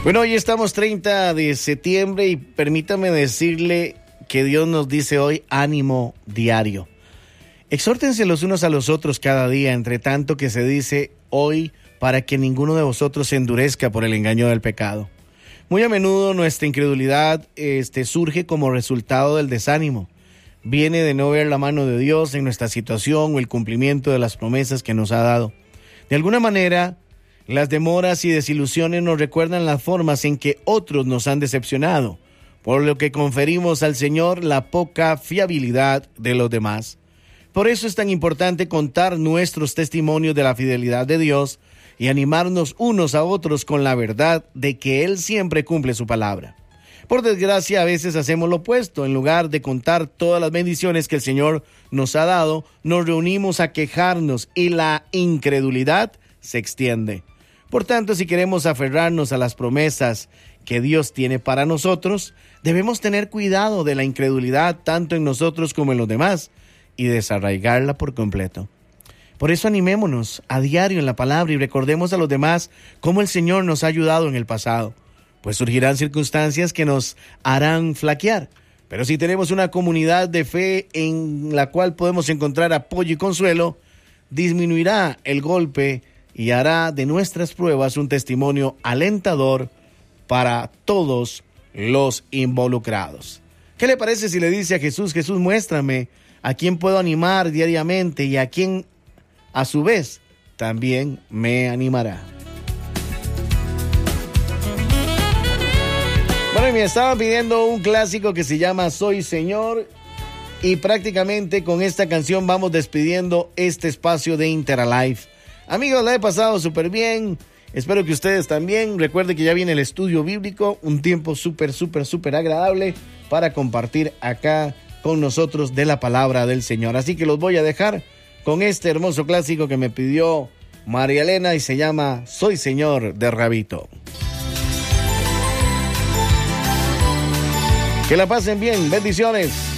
Bueno, hoy estamos 30 de septiembre y permítame decirle que Dios nos dice hoy ánimo diario. Exhórtense los unos a los otros cada día, entre tanto que se dice hoy, para que ninguno de vosotros se endurezca por el engaño del pecado. Muy a menudo nuestra incredulidad surge como resultado del desánimo. Viene de no ver la mano de Dios en nuestra situación o el cumplimiento de las promesas que nos ha dado. De alguna manera, las demoras y desilusiones nos recuerdan las formas en que otros nos han decepcionado, por lo que conferimos al Señor la poca fiabilidad de los demás. Por eso es tan importante contar nuestros testimonios de la fidelidad de Dios y animarnos unos a otros con la verdad de que Él siempre cumple su palabra. Por desgracia, a veces hacemos lo opuesto. En lugar de contar todas las bendiciones que el Señor nos ha dado, nos reunimos a quejarnos y la incredulidad se extiende. Por tanto, si queremos aferrarnos a las promesas que Dios tiene para nosotros, debemos tener cuidado de la incredulidad tanto en nosotros como en los demás y desarraigarla por completo. Por eso animémonos a diario en la palabra y recordemos a los demás cómo el Señor nos ha ayudado en el pasado, pues surgirán circunstancias que nos harán flaquear. Pero si tenemos una comunidad de fe en la cual podemos encontrar apoyo y consuelo, disminuirá el golpe y hará de nuestras pruebas un testimonio alentador para todos los involucrados. ¿Qué le parece si le dice a Jesús: Jesús, muéstrame a quién puedo animar diariamente y a quién a su vez también me animará? Bueno, y me estaban pidiendo un clásico que se llama Soy Señor, y prácticamente con esta canción vamos despidiendo este espacio de Interalive. Amigos, la he pasado súper bien. Espero que ustedes también. Recuerde que ya viene el estudio bíblico, un tiempo súper agradable para compartir acá con nosotros de la palabra del Señor. Así que los voy a dejar con este hermoso clásico que me pidió María Elena y se llama Soy Señor de Rabito. Que la pasen bien. Bendiciones.